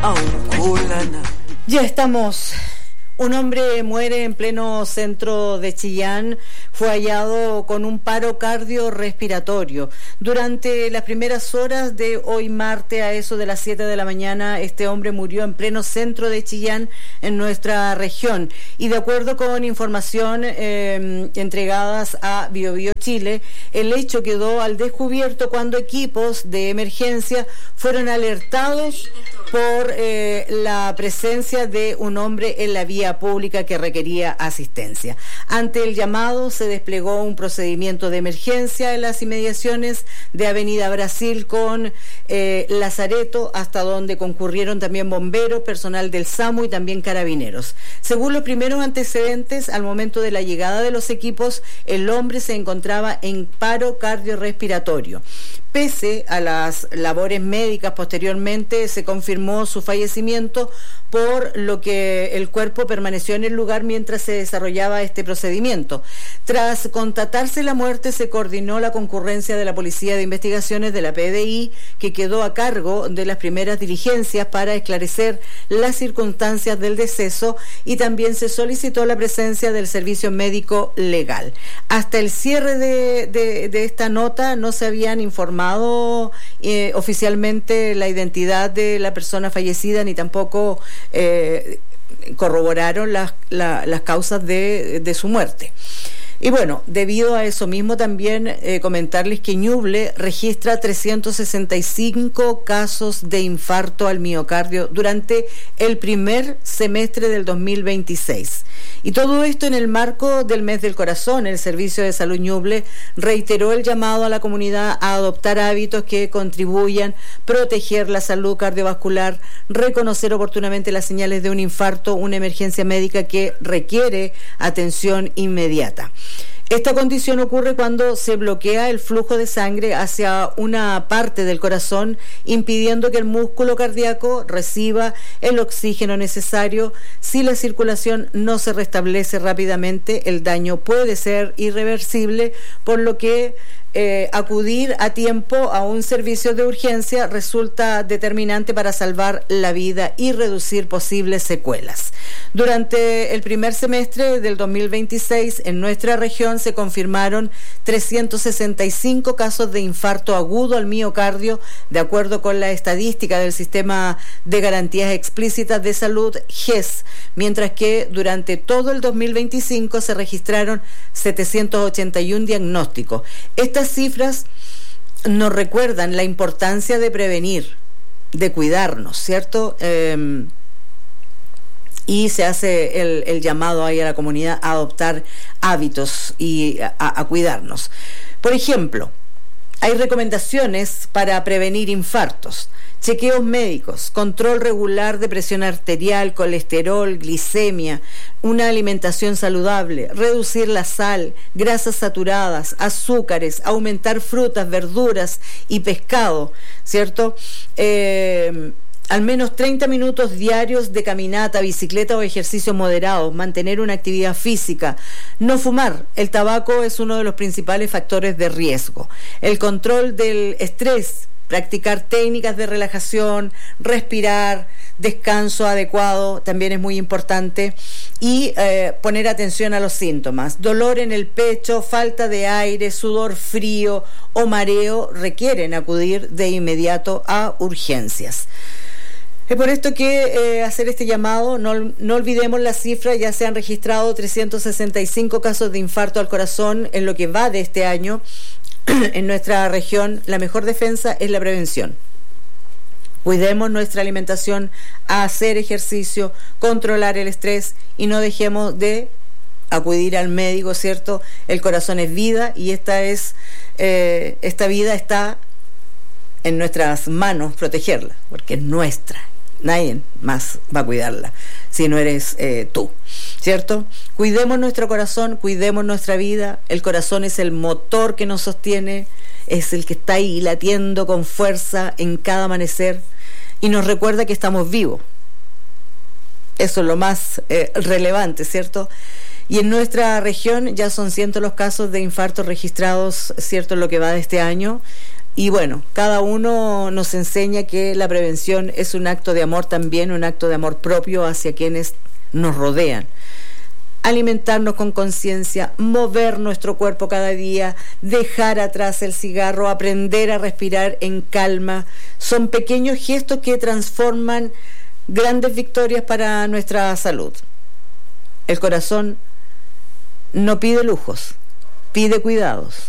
Ya estamos. Un hombre muere en pleno centro de Chillán. Fue hallado con un paro cardiorrespiratorio. Durante las primeras horas de hoy martes, a eso de las 7 de la mañana, este hombre murió en pleno centro de Chillán, en nuestra región. Y de acuerdo con información entregadas a BioBio Chile, el hecho quedó al descubierto cuando equipos de emergencia fueron alertados por la presencia de un hombre en la vía pública que requería asistencia. Ante el llamado se desplegó un procedimiento de emergencia en las inmediaciones de Avenida Brasil con Lazareto, hasta donde concurrieron también bomberos, personal del SAMU y también carabineros. Según los primeros antecedentes, al momento de la llegada de los equipos, el hombre se encontraba en paro cardiorrespiratorio. Pese a las labores médicas, posteriormente se confirmó su fallecimiento, por lo que el cuerpo permaneció en el lugar mientras se desarrollaba este procedimiento. Tras constatarse la muerte, se coordinó la concurrencia de la Policía de Investigaciones de la PDI, que quedó a cargo de las primeras diligencias para esclarecer las circunstancias del deceso, y también se solicitó la presencia del servicio médico legal. Hasta el cierre de esta nota no se habían informado oficialmente la identidad de la persona fallecida, ni tampoco corroboraron las causas de su muerte. Y bueno, debido a eso mismo también comentarles que Ñuble registra 365 casos de infarto al miocardio durante el primer semestre del 2026. Y todo esto en el marco del mes del corazón. El Servicio de Salud Ñuble reiteró el llamado a la comunidad a adoptar hábitos que contribuyan a proteger la salud cardiovascular, reconocer oportunamente las señales de un infarto, una emergencia médica que requiere atención inmediata. Esta condición ocurre cuando se bloquea el flujo de sangre hacia una parte del corazón, impidiendo que el músculo cardíaco reciba el oxígeno necesario. Si la circulación no se restablece rápidamente, el daño puede ser irreversible, por lo que acudir a tiempo a un servicio de urgencia resulta determinante para salvar la vida y reducir posibles secuelas. Durante el primer semestre del 2026, en nuestra región se confirmaron 365 casos de infarto agudo al miocardio, de acuerdo con la estadística del Sistema de Garantías Explícitas de Salud, GES, mientras que durante todo el 2025 se registraron 781 diagnósticos. Estas cifras nos recuerdan la importancia de prevenir, de cuidarnos, ¿cierto? Y se hace el llamado ahí a la comunidad a adoptar hábitos y a cuidarnos. Por ejemplo, hay recomendaciones para prevenir infartos: chequeos médicos, control regular de presión arterial, colesterol, glicemia, una alimentación saludable, reducir la sal, grasas saturadas, azúcares, aumentar frutas, verduras y pescado, ¿cierto? Al menos 30 minutos diarios de caminata, bicicleta o ejercicio moderado, mantener una actividad física, no fumar. El tabaco es uno de los principales factores de riesgo. El control del estrés, practicar técnicas de relajación, respirar, descanso adecuado también es muy importante, y poner atención a los síntomas. Dolor en el pecho, falta de aire, sudor frío o mareo requieren acudir de inmediato a urgencias. Es por esto que hacer este llamado. No olvidemos la cifra: ya se han registrado 365 casos de infarto al corazón en lo que va de este año en nuestra región. La mejor defensa es la prevención. Cuidemos nuestra alimentación, a hacer ejercicio, controlar el estrés y no dejemos de acudir al médico, ¿cierto? El corazón es vida y esta vida está en nuestras manos, protegerla, porque es nuestra. Nadie más va a cuidarla si no eres tú, ¿cierto? Cuidemos nuestro corazón, cuidemos nuestra vida. El corazón es el motor que nos sostiene, es el que está ahí latiendo con fuerza en cada amanecer y nos recuerda que estamos vivos. Eso es lo más relevante, ¿cierto? Y en nuestra región ya son cientos los casos de infartos registrados, ¿cierto?, en lo que va de este año. Y bueno, cada uno nos enseña que la prevención es un acto de amor también, un acto de amor propio hacia quienes nos rodean. Alimentarnos con conciencia, mover nuestro cuerpo cada día, dejar atrás el cigarro, aprender a respirar en calma, son pequeños gestos que transforman grandes victorias para nuestra salud. El corazón no pide lujos, pide cuidados.